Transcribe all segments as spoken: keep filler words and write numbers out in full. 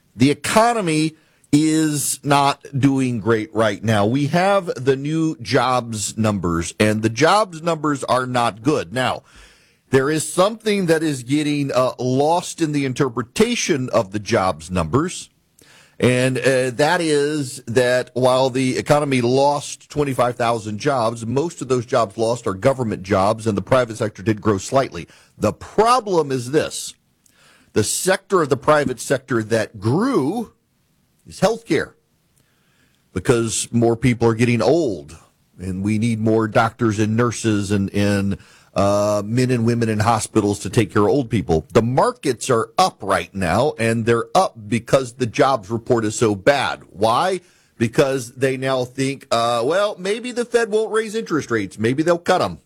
The economy is not doing great right now. We have the new jobs numbers, and the jobs numbers are not good. Now, there is something that is getting uh, lost in the interpretation of the jobs numbers, and uh, that is that while the economy lost twenty-five thousand jobs, most of those jobs lost are government jobs, and the private sector did grow slightly. The problem is this. The sector of the private sector that grew is healthcare, because more people are getting old, and we need more doctors and nurses and, and uh, men and women in hospitals to take care of old people. The markets are up right now, and they're up because the jobs report is so bad. Why? Because they now think, uh, well, maybe the Fed won't raise interest rates. Maybe they'll cut them.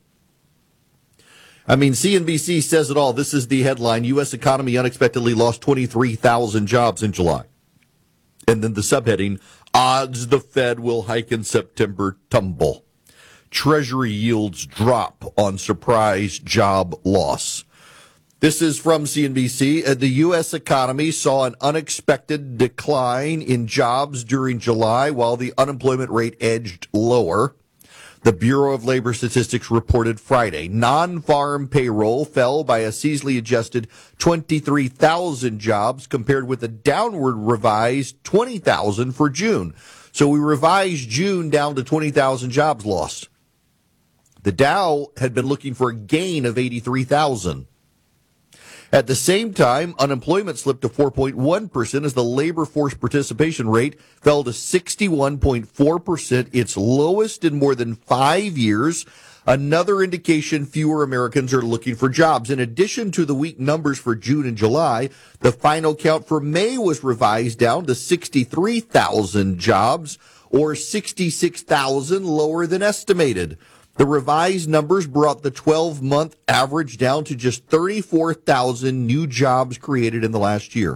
I mean, C N B C says it all. This is the headline. U S economy unexpectedly lost twenty-three thousand jobs in July. And then the subheading, odds the Fed will hike in September tumble. Treasury yields drop on surprise job loss. This is from C N B C. The U S economy saw an unexpected decline in jobs during July while the unemployment rate edged lower. The Bureau of Labor Statistics reported Friday non-farm payroll fell by a seasonally adjusted twenty-three thousand jobs compared with a downward revised twenty thousand for June. So we revised June down to twenty thousand jobs lost. The Dow had been looking for a gain of eighty-three thousand. At the same time, unemployment slipped to four point one percent as the labor force participation rate fell to sixty-one point four percent, its lowest in more than five years. Another indication fewer Americans are looking for jobs. In addition to the weak numbers for June and July, the final count for May was revised down to sixty-three thousand jobs, or sixty-six thousand lower than estimated. The revised numbers brought the twelve-month average down to just thirty-four thousand new jobs created in the last year.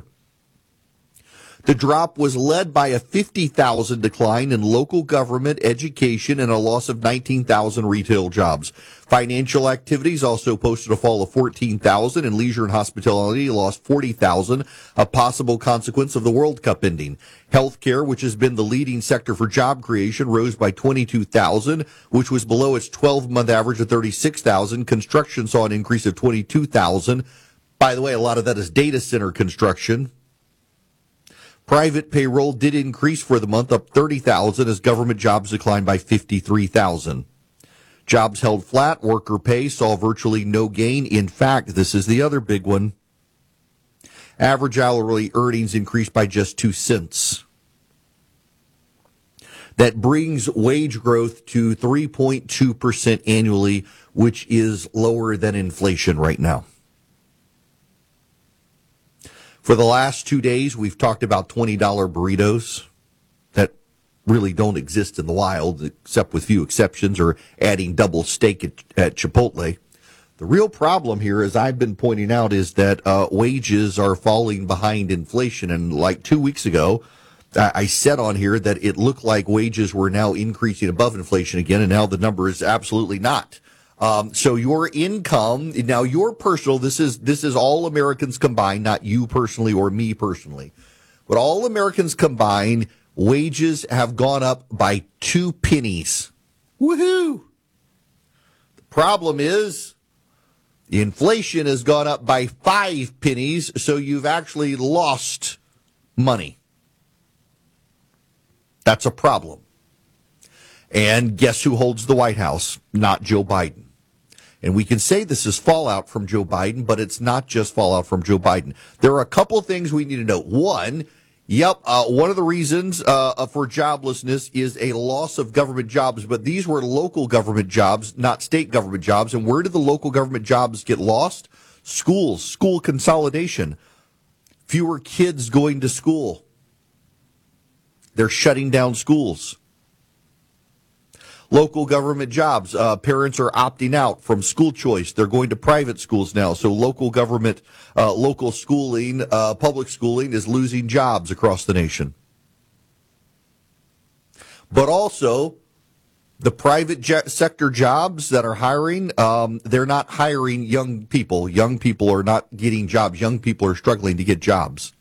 The drop was led by a fifty thousand decline in local government, education, and a loss of nineteen thousand retail jobs. Financial activities also posted a fall of fourteen thousand, and leisure and hospitality lost forty thousand, a possible consequence of the World Cup ending. Healthcare, which has been the leading sector for job creation, rose by twenty-two thousand, which was below its twelve-month average of thirty-six thousand. Construction saw an increase of twenty-two thousand. By the way, a lot of that is data center construction. Private payroll did increase for the month, up thirty thousand, as government jobs declined by fifty-three thousand. Jobs held flat. Worker pay saw virtually no gain. In fact, this is the other big one. Average hourly earnings increased by just two cents. That brings wage growth to three point two percent annually, which is lower than inflation right now. For the last two days, we've talked about twenty dollar burritos that really don't exist in the wild, except with few exceptions, or adding double steak at, at Chipotle. The real problem here, as I've been pointing out, is that uh, wages are falling behind inflation. And like two weeks ago, I, I said on here that it looked like wages were now increasing above inflation again, and now the number is absolutely not. Um, so your income, now your personal, this is, this is all Americans combined, not you personally or me personally, but all Americans combined, wages have gone up by two pennies. Woohoo! The problem is inflation has gone up by five pennies, so you've actually lost money. That's a problem. And guess who holds the White House? Not Joe Biden. And we can say this is fallout from Joe Biden, but it's not just fallout from Joe Biden. There are a couple of things we need to know. One, yep, uh, one of the reasons uh, for joblessness is a loss of government jobs, but these were local government jobs, not state government jobs. And where did the local government jobs get lost? Schools, school consolidation, fewer kids going to school. They're shutting down schools. Local government jobs. Uh, parents are opting out from school choice. They're going to private schools now. So local government, uh, local schooling, uh, public schooling is losing jobs across the nation. But also, the private je- sector jobs that are hiring, um, they're not hiring young people. Young people are not getting jobs. Young people are struggling to get jobs.